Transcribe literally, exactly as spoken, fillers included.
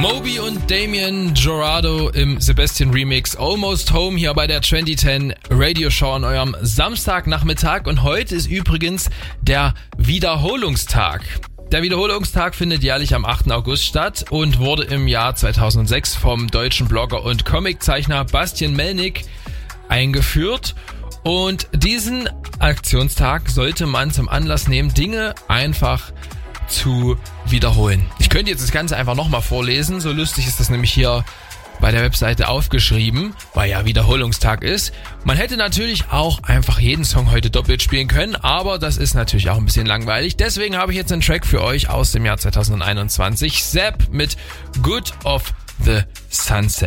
Moby und Damien Jurado im Sebastian Remix Almost Home hier bei der zwanzig zehn Radio Show an eurem Samstagnachmittag. Und heute ist übrigens der Wiederholungstag. Der Wiederholungstag findet jährlich am achten August statt und wurde im Jahr zweitausendsechs vom deutschen Blogger und Comiczeichner Bastian Melnick eingeführt. Und diesen Aktionstag sollte man zum Anlass nehmen, Dinge einfach zu wiederholen. Ich könnte jetzt das Ganze einfach nochmal vorlesen, so lustig ist das nämlich hier bei der Webseite aufgeschrieben, weil ja Wiederholungstag ist. Man hätte natürlich auch einfach jeden Song heute doppelt spielen können, aber das ist natürlich auch ein bisschen langweilig. Deswegen habe ich jetzt einen Track für euch aus dem Jahr zweitausendeinundzwanzig. Zapp mit Good of the Sunset.